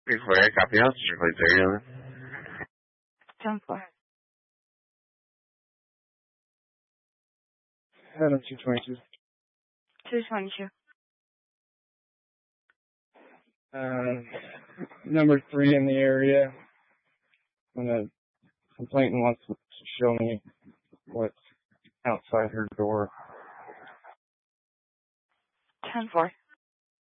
Before I copy out, strictly 30 on it. 10-4. Adam 222. 222. Number 3 in the area. When a complainant wants to show me what's outside her door. 10-4.